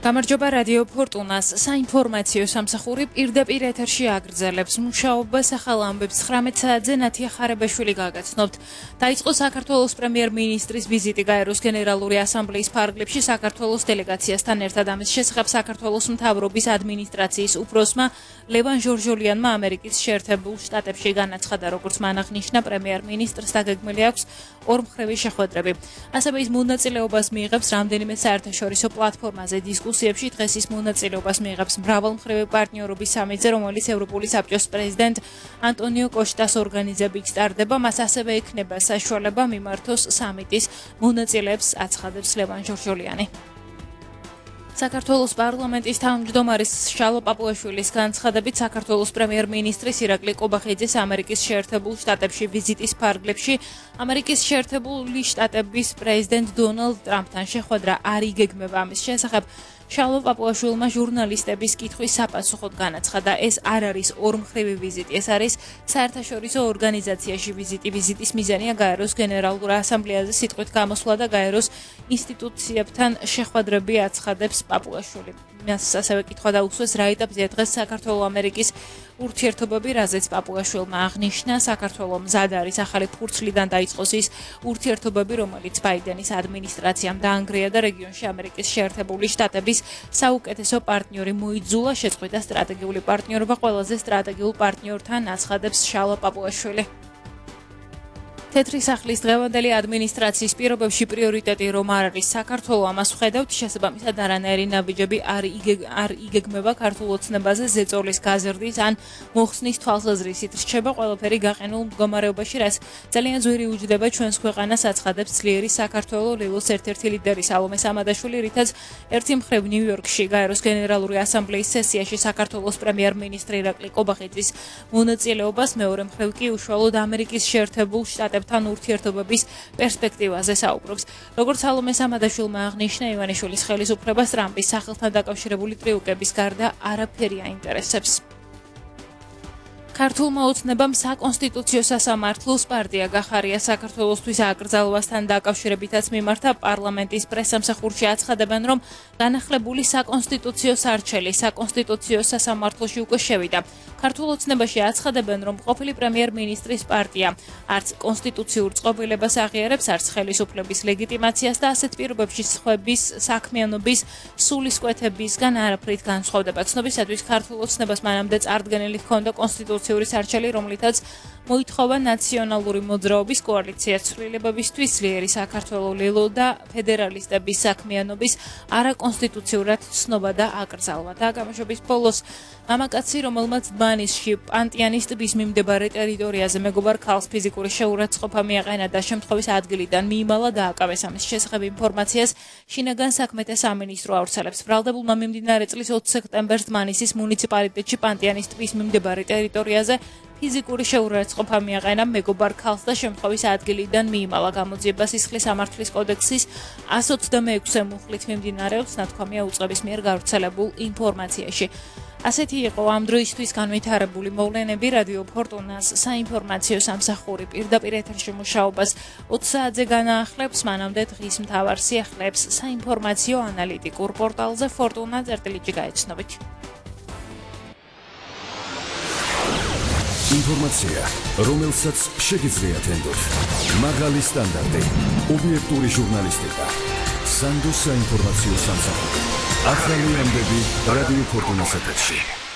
გამარჯობა რადიო ფორტუნას საინფორმაციო სამსახური პირდაპირ ეთერში აგრძელებს მუშაობას ახალ ამბებს 19 საათზე ნათია ხარებაშვილი გაგაცნობთ. დაიწყო საქართველოს პრემიერ-მინისტრის ვიზიტი გაეროს გენერალური ასამბლეის ფარგლებში საქართველოს დელეგაციასთან ერთად ამის შესახებ საქართველოს მთავრობის ადმინისტრაციის უფროსმა ლევან ჟორჟოლიანმა ამერიკის შეერთებულ შტატებში განაცხადა, როგორც მან აღნიშნა, პრემიერ-მინისტრს დაგეგმილი აქვს ორმხრივი შეხვედრები. ასევე ის მონაწილეობას მიიღებს რამდენიმე საერთაშორისო პლატფორმაზე დისკუსიებში. დღეს ის მონაწილეობას მიიღებს მრავალმხრივი პარტნიორობის სამიტზე, რომელიც ევროპული საბჭოს პრეზიდენტ ანტონიო კოშტას ორგანიზებით ტარდება. მას ასევე ექნება საშუალება მიმართოს სამიტის მონაწილეებს, აცხადებს ლევან ჟორჟოლიანი. საქართველოს პარლამენტის თავმჯდომარის შალო პაპუაშვილის განცხადებით, საქართველოს პრემიერ-მინისტრის ირაკლი ყობახიძის ამერიკის შეერთებულ შტატებში ვიზიტის ფარგლებში ამერიკის შეერთებული შტატების პრეზიდენტ დონალდ ტრამპთან შეხვედრა არ იგეგმება. ამის შესახებ შალო პაპუაშვილმა ჟურნალისტების კითხვის საპასუხოდ განაცხადა, ეს არ არის ორმხრივი ვიზიტი, ეს არის საერთაშორისო ორგანიზაციაში ვიზიტი. ვიზიტის მიზანია გაეროს გენერალურ ასამბლეაზე სიტყვით გამოსვლა და გაეროს ინსტიტუციებთან შეხვედრები, აცხადებს პაპუაშვილი. მას ასევე კითხვა დაუხსვეს, რა ეტაპზეა დღეს საქართველო-ამერიკის ურთიერთობები, რაზეც პაპუაშვილმა აღნიშნა, საქართველო მზად არის ახალი ფურცლიდან დაიწყოს ის ურთიერთობები, რომელიც ბაიდენის ადმინისტრაციამ დაანგრია და რეგიონში ამერიკის შეერთებული შტატების საუკეთესო პარტნიორი მოიძულა, შეწყვიტა სტრატეგიული პარტნიორობა ყველაზე სტრატეგიულ პარტნიორთან, აცხადებს შალო პაპუაშვილი. თეთრი სახლის დღევანდელი ადმინისტრაციის პირობებში პრიორიტეტი რომ არ არის საქართველო, ამას ვხედავთ, შესაბამისად არანაირი ნაბიჯები არ იგეგმება ქართულ ოცნებაზე ზეწოლის გაზრდის ან მოხსნის თვალსაზრისით. რჩება ყველაფერი გაყინულ მდგომარეობაში, რაც ძალიან ძვირი უჯდება ჩვენს ქვეყანას, აცხადებს ძლიერი საქართველო ლილოს ერთ-ერთი ლიდერი სალომე სამადაშვილი, რითაც ერთი მხრივ ნიუ-იორკში გაეროს გენერალური ასამბლეის სესიაში საქართველოს პრემიერ-მინისტრი ირაკლი ყობახიძის მონაწილეობას, მეორე მხრივ კი უშუალოდ ამერიკის შეერთებულ შტატებთან ურთიერთობების პერსპექტივაზე საუბრობს. როგორც სალომე სამადაშვილმა აღნიშნა, ივანიშვილის ხელისუფლებას ტრამპის სახელთან დაკავშირებული ტრიუკების გარდა არაფერი აინტერესებს. ქართულმა ოცნებამ საკონსტიტუციო სასამართლოს პარტია გახარია საქართველოსთვის აკრძალვასთან დაკავშირებითაც მიმართა პარლამენტის პრესსამსახურში აცხადებენ, რომ განახლებული საკონსტიტუციო სარჩელი საკონსტიტუციო სასამართლოში უკვე შევიდა. ქართულ ოცნებაში აცხადებენ, რომ ყოფილი პრემიერ-მინისტრის პარტია არც კონსტიტუციურ წყობილებას აღიარებს, არც ხელისუფლების ლეგიტიმაციას და ასეთ პირობებში სხვების საქმიანობის სულისკვეთებისგან არაფრით განსხვავდება. ცნობისათვის ქართულ ოცნებას მანამდე წარდგენილი ჰქონდა კონსტიტუციური სარჩელი, რომლითაც მოითხოვა ნაციონალური მოძრაობის კოალიცია ცვლილებებისთვის ძლიერი საქართველო ლილო და ფედერალისტების საქმიანობის არაკონსტიტუციურად ცნობა და აკრძალვა. და გამოშვების ბოლოს მამაკაცი, რომელმაც დმანისში პანტიანის ტბის მიმდებარე ტერიტორიაზე მეგობარ ქალს ფიზიკური შეურაცხყოფა მიაყენა და შემთხვევის ადგილიდან მიიმალა და აკავეს. ამის შესახებ ინფორმაციას შინაგან საქმეთა სამინისტრო ავრცელებს. ბრალდებულმა მიმდინარე წლის 20 სექტემბერს დმანისის მუნიციპალიტეტში პანტიანის ტბის მიმდებარე ტერიტორიაზე ფიზიკური შეურაცხყოფა მიაყენა მეგობარ ქალს და შემთხვევის ადგილიდან მიიმალა. გამოძიება სისხლის სამართლის კოდექსის 126-ე მუხლით მიმდინარეობს, ნათქვამია უწყების მიერ გავრცელებულ ინფორმაციაში. ასეთი იყო ამ დროისთვის განვითარებული მოვლენები. რადიო ფორტუნას საინფორმაციო სამსახური პირდაპირ ეთერში მუშაობას 20 საათზე განაახლებს, მანამდე დღის მთავარ სიახლეებს საინფორმაციო ანალიტიკურ პორტალზე fortuna.gr გაეცნობით. ინფორმაცია, რომელსაც შეგიძლიათ ენდოთ. მაღალი სტანდარტი, ობიექტური ჟურნალისტიკა. სანდოს საინფორმაციო სამსახური. ახალი ამბები რადიო ფორტუნას ეთერში.